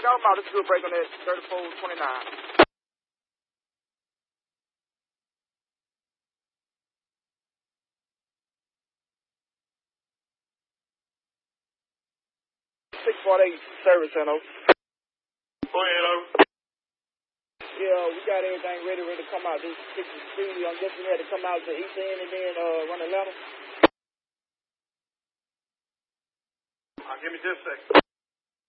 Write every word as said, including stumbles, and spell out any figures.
Y'all about this good break on that thirty-four twenty-nine. six forty-eight service center. Go ahead, over. Yeah, we got everything ready, ready to come out. This sixty speed, I'm guessing we had to come out to east end and then uh, run a ladder. Uh, give me just a second.